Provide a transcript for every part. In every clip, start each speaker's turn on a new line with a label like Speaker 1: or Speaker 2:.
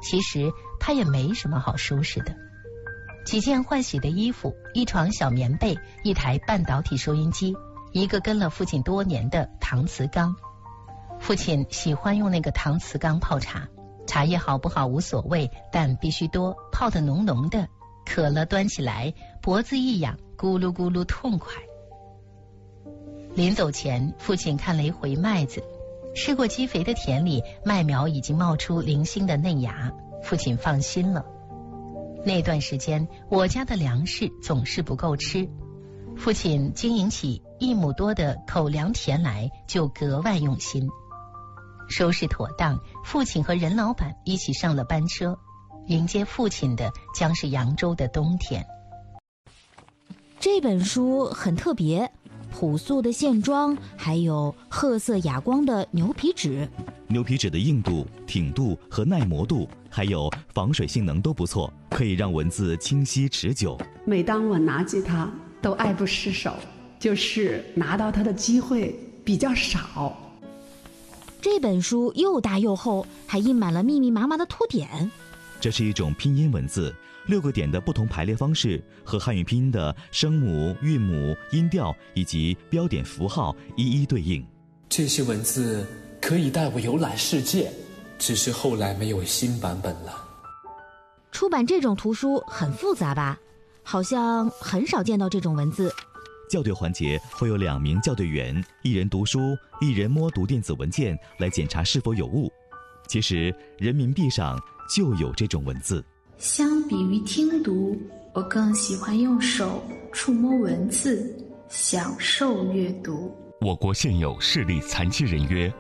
Speaker 1: 其实他也没什么好收拾的。几件换洗的衣服，一床小棉被，一台半导体收音机，一个跟了父亲多年的搪瓷缸。父亲喜欢用那个搪瓷缸泡茶，茶叶好不好无所谓，但必须多，泡得浓浓的，渴了端起来，脖子一痒，咕噜咕噜痛快。临走前，父亲看了一回麦子，试过积肥的田里，麦苗已经冒出零星的嫩芽，父亲放心了。那段时间，我家的粮食总是不够吃，父亲经营起1亩多的口粮田来就格外用心。收拾妥当，父亲和任老板一起上了班车，迎接父亲的将是扬州的冬天。
Speaker 2: 这本书很特别，朴素的线装，还有褐色哑光的牛皮纸。
Speaker 3: 牛皮纸的硬度、挺度和耐磨度，还有防水性能都不错，可以让文字清晰持久。
Speaker 4: 每当我拿起它，都爱不释手，就是拿到它的机会比较少。
Speaker 2: 这本书又大又厚，还印满了密密麻麻的图典。
Speaker 3: 这是一种拼音文字，6个点的不同排列方式和汉语拼音的声母、韵母、音调以及标点符号一一对应。
Speaker 5: 这些文字可以带我游览世界，只是后来没有新版本了。
Speaker 2: 出版这种图书很复杂吧？好像很少见到这种文字。
Speaker 3: 校对环节会有2名校对员，一人读书，一人摸读电子文件来检查是否有误。其实人民币上就有这种文字。
Speaker 6: 相比于听读，我更喜欢用手触摸文字，享受阅读。
Speaker 7: 我国现有视力残疾人约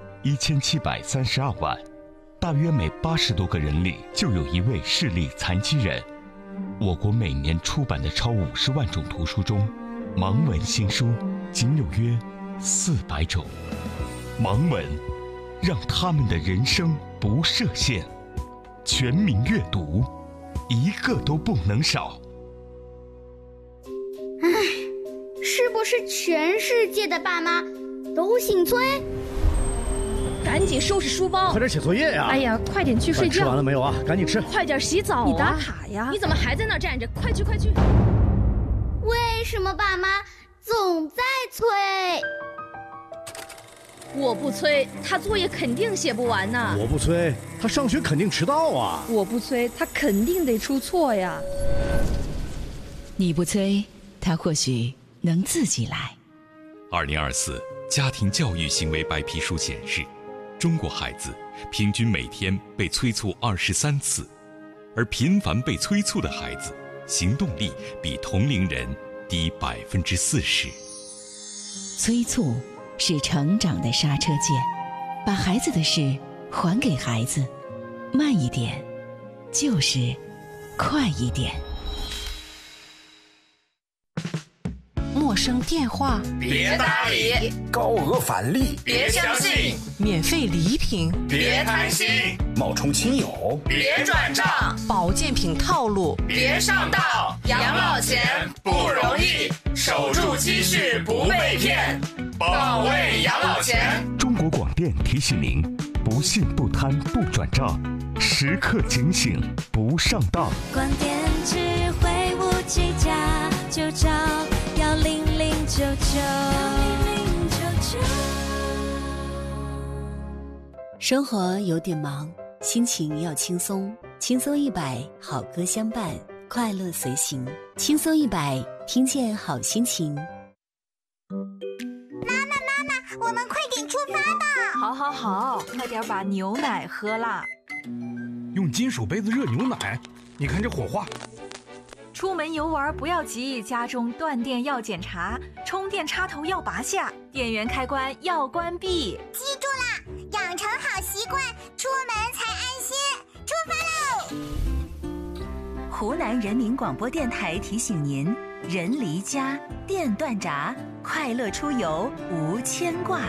Speaker 7: 1732万，大约每80多个人里就有1位视力残疾人。我国每年出版的超50万种图书中，盲文新书仅有约400种。盲文让他们的人生不设限，全民阅读，一个都不能少。
Speaker 8: 是不是全世界的爸妈都姓崔？
Speaker 9: 赶紧收拾书包，
Speaker 10: 快点写作业呀！
Speaker 9: 哎呀，快点去睡觉。
Speaker 10: 吃完了没有啊？赶紧吃。
Speaker 9: 快点洗澡啊！你打卡呀！你怎么还在那站着？快去快去！
Speaker 8: 为什么爸妈总在催？
Speaker 9: 我不催，他作业肯定写不完呢。
Speaker 10: 我不催，他上学肯定迟到啊。
Speaker 9: 我不催，他肯定得出错呀。
Speaker 11: 你不催，他或许能自己来。
Speaker 12: 2024家庭教育行为白皮书显示，中国孩子平均每天被催促23次，而频繁被催促的孩子行动力比同龄人低40%。
Speaker 11: 催促是成长的刹车键，把孩子的事还给孩子，慢一点就是快一点。
Speaker 13: 陌生电话
Speaker 14: 别搭理，
Speaker 15: 高额返利
Speaker 14: 别相信，
Speaker 13: 免费礼品
Speaker 14: 别贪心，
Speaker 15: 冒充亲友
Speaker 14: 别转账，
Speaker 13: 保健品套路
Speaker 14: 别上当。养老钱不容易，守住积蓄不被骗，保卫养老钱。
Speaker 7: 中国广电提醒您：不信不贪不转账，时刻警醒不上当。
Speaker 16: 广电智慧57+，就找10099。
Speaker 17: 生活有点忙，心情要轻松，轻松100，好歌相伴，快乐随行。轻松100，听见好心情。
Speaker 18: 妈妈，我们快点出发吧！
Speaker 19: 好，快点把牛奶喝啦。
Speaker 20: 用金属杯子热牛奶，你看这火花。
Speaker 19: 出门游玩不要急，家中断电要检查，充电插头要拔下，电源开关要关闭。
Speaker 18: 记住啦，养成好习惯，出门才安心。出发喽！
Speaker 2: 湖南人民广播电台提醒您：人离家，电断闸，快乐出游无牵挂。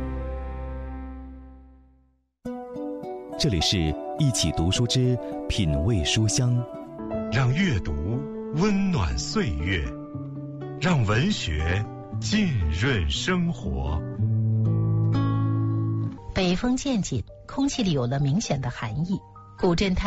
Speaker 3: 这里是一起读书之品味书香，
Speaker 4: 让阅读温暖岁月，让文学浸润生活。
Speaker 1: 北风渐紧，空气里有了明显的寒意。古镇